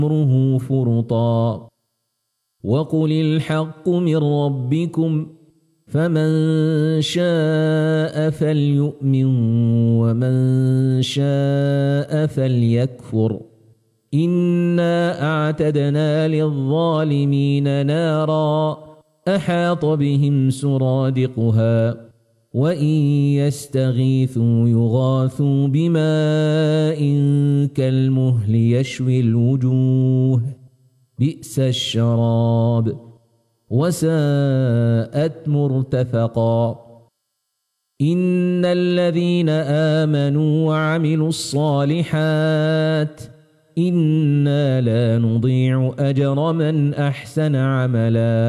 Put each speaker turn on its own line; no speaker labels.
أمره فرطا وقل الحق من ربكم فمن شاء فليؤمن ومن شاء فليكفر إنا أعتدنا للظالمين نارا أحاط بهم سرادقها وإن يستغيثوا يغاثوا بماء كالمهل يشوي الوجوه بئس الشراب وساءت مرتفقا إن الذين آمنوا وعملوا الصالحات إنا لا نضيع أجر من أحسن عملا